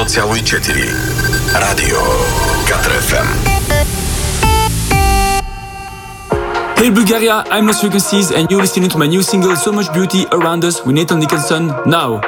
101,4 Radio 4FM. Hey Bulgaria, I'm Lost Frequencies and you're listening to my new single So Much Beauty Around Us with Nathan Nicholson now.